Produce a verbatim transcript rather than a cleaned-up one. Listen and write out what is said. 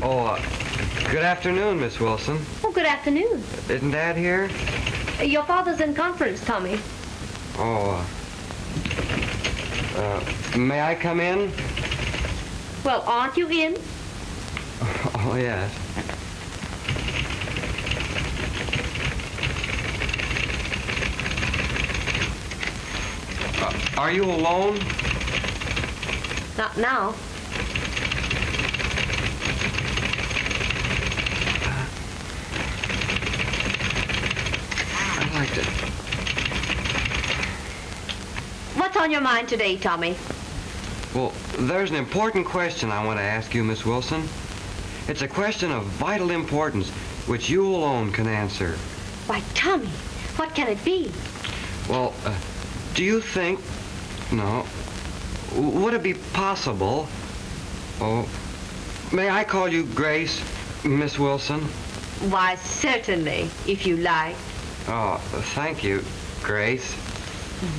Oh, uh, good afternoon, Miss Wilson. Oh, good afternoon. Isn't Dad here? Your father's in conference, Tommy. Oh, uh, uh, may I come in? Well, aren't you in? Oh, yes. Uh, are you alone? Not now. I'd like to... What's on your mind today, Tommy? Well, there's an important question I want to ask you, Miss Wilson. It's a question of vital importance, which you alone can answer. Why, Tommy, what can it be? Well, uh, do you think... No. Would it be possible... Oh, may I call you Grace, Miss Wilson? Why, certainly, if you like. Oh, thank you, Grace.